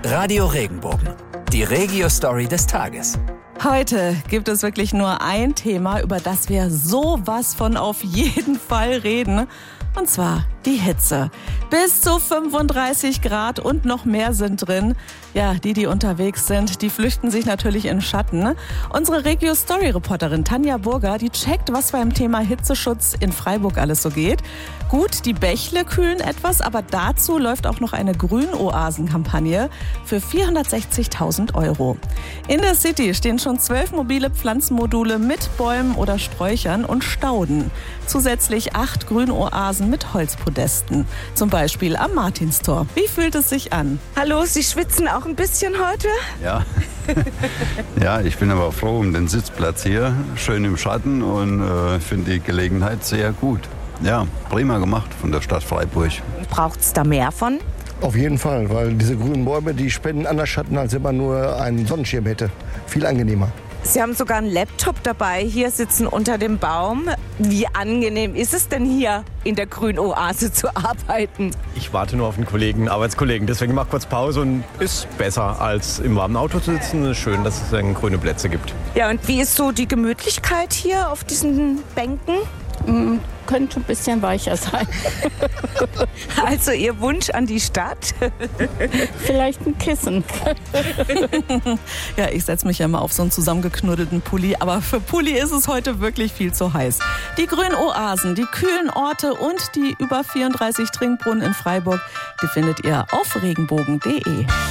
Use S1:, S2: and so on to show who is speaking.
S1: Radio Regenbogen, die Regio-Story des Tages.
S2: Heute gibt es wirklich nur ein Thema, über das wir sowas von auf jeden Fall reden. Und zwar die Hitze. Bis zu 35 Grad und noch mehr sind drin. Ja, die unterwegs sind, die flüchten sich natürlich in Schatten. Unsere Regio-Story-Reporterin Tanja Burger, die checkt, was beim Thema Hitzeschutz in Freiburg alles so geht. Gut, die Bächle kühlen etwas, aber dazu läuft auch noch eine Grünoasen-Kampagne für 460.000 €. In der City stehen schon 12 mobile Pflanzenmodule mit Bäumen oder Sträuchern und Stauden. Zusätzlich 8 Grünoasen mit Holzpodesten, zum Beispiel am Martinstor. Wie fühlt es sich an?
S3: Hallo, Sie schwitzen auch ein bisschen heute?
S4: Ja. Ja, ich bin aber froh um den Sitzplatz hier, schön im Schatten und finde die Gelegenheit sehr gut. Ja, prima gemacht von der Stadt Freiburg.
S3: Braucht es da mehr von?
S5: Auf jeden Fall, weil diese grünen Bäume, die spenden anders Schatten, als wenn man nur einen Sonnenschirm hätte. Viel angenehmer.
S3: Sie haben sogar einen Laptop dabei, hier sitzen unter dem Baum. Wie angenehm ist es denn hier in der Grünoase zu arbeiten?
S6: Ich warte nur auf einen Arbeitskollegen, deswegen mach kurz Pause und ist besser als im warmen Auto zu sitzen. Es ist schön, dass es dann grüne Plätze gibt.
S3: Ja, und wie ist so die Gemütlichkeit hier auf diesen Bänken?
S7: Könnte ein bisschen weicher sein.
S3: Also Ihr Wunsch an die Stadt?
S7: Vielleicht ein Kissen.
S2: Ja, ich setze mich ja mal auf so einen zusammengeknuddelten Pulli, aber für Pulli ist es heute wirklich viel zu heiß. Die Grünoasen, die kühlen Orte und die über 34 Trinkbrunnen in Freiburg, die findet ihr auf regenbogen.de.